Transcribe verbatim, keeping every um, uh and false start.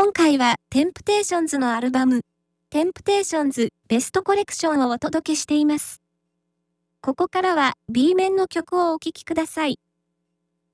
今回はテンプテーションズのアルバム、テンプテーションズベストコレクションをお届けしています。ここからは B 面の曲をお聴きください。